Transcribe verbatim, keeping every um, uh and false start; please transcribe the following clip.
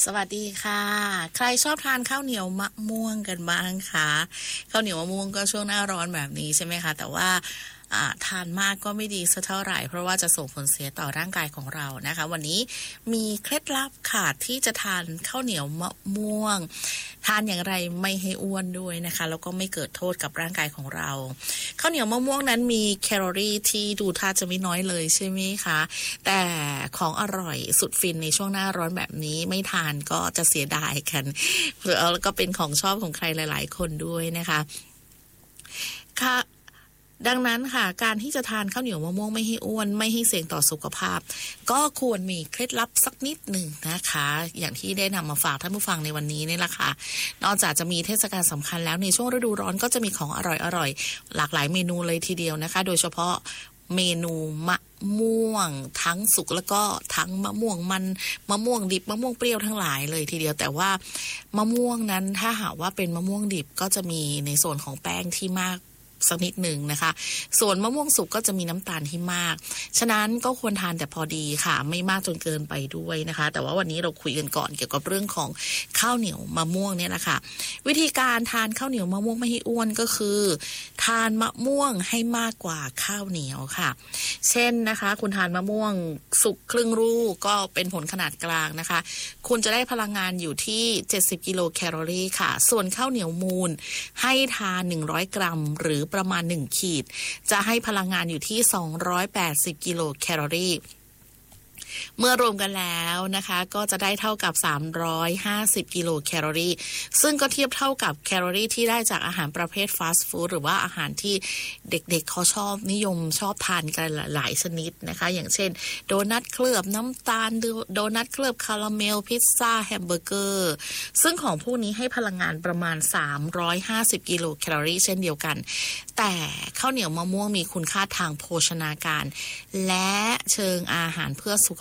สวัสดีค่ะใครชอบทานข้าวเหนียวมะม่วงกันบ้างคะข้าวเหนียวมะม่วงก็ช่วงหน้าร้อนแบบนี้ใช่ไหมคะแต่ว่าทานมากก็ไม่ดีสักเท่าไหร่เพราะว่าจะส่งผลเสียต่อร่างกายของเรานะคะวันนี้มีเคล็ดลับค่ะที่จะทานข้าวเหนียวมะม่วงทานอย่างไรไม่ให้อ้วนด้วยนะคะแล้วก็ไม่เกิดโทษกับร่างกายของเราข้าวเหนียวมะม่วงนั้นมีแคลอรี่ที่ดูท่าจะไม่น้อยเลยใช่ไหมคะแต่ของอร่อยสุดฟินในช่วงหน้าร้อนแบบนี้ไม่ทานก็จะเสียดายกันแล้วก็เป็นของชอบของใครหลายๆคนด้วยนะคะค่ะดังนั้นค่ะการที่จะทานข้าวเหนียวมะม่วงไม่ให้อ้วนไม่ให้เสี่ยงต่อสุขภาพก็ควรมีเคล็ดลับสักนิดหนึ่งนะคะอย่างที่ได้นำมาฝากท่านผู้ฟังในวันนี้นี่แหละค่ะนอกจากจะมีเทศกาลสำคัญแล้วในช่วงฤดูร้อนก็จะมีของอร่อยๆหลากหลายเมนูเลยทีเดียวนะคะโดยเฉพาะเมนูมะม่วงทั้งสุกแล้วก็ทั้งมะม่วงมันมะม่วงดิบมะม่วงเปรี้ยวทั้งหลายเลยทีเดียวแต่ว่ามะม่วงนั้นถ้าหากว่าเป็นมะม่วงดิบก็จะมีในส่วนของแป้งที่มากสักนิดหนึ่งนะคะส่วนมะม่วงสุกก็จะมีน้ำตาลที่มากฉะนั้นก็ควรทานแต่พอดีค่ะไม่มากจนเกินไปด้วยนะคะแต่ว่าวันนี้เราคุยกันก่อนเกี่ยวกับเรื่องของข้าวเหนียวมะม่วงเนี่ยแหละค่ะวิธีการทานข้าวเหนียวมะม่วงไม่ให้อ้วนก็คือทานมะม่วงให้มากกว่าข้าวเหนียวค่ะเช่นนะคะคุณทานมะม่วงสุกครึ่งลูกก็เป็นผลขนาดกลางนะคะคุณจะได้พลังงานอยู่ที่เจ็ดสิบกิโลแคลอรี่ค่ะส่วนข้าวเหนียวมูลให้ทานหนึ่งร้อยกรัมหรือประมาณหนึ่งขีดจะให้พลังงานอยู่ที่สองร้อยแปดสิบกิโลแคลอรี่เมื่อรวมกันแล้วนะคะก็จะได้เท่ากับสามร้อยห้าสิบกิโลแคลอรี่ซึ่งก็เทียบเท่ากับแคลอรี่ที่ได้จากอาหารประเภทฟาสต์ฟู้ดหรือว่าอาหารที่เด็กๆ เ, เขาชอบนิยมชอบทานกันหลายชนิดนะคะอย่างเช่นโดนัทเคลือบน้ำตาลโดนัทเคลือบคาราเมลพิซซ่าแฮมเบอร์เกอร์ซึ่งของพวกนี้ให้พลังงานประมาณสามร้อยห้าสิบกิโลแคลอรี่เช่นเดียวกันแต่ข้าวเหนียวมะม่วงมีคุณค่าทางโภชนาการและเชิงอาหารเพื่อสุข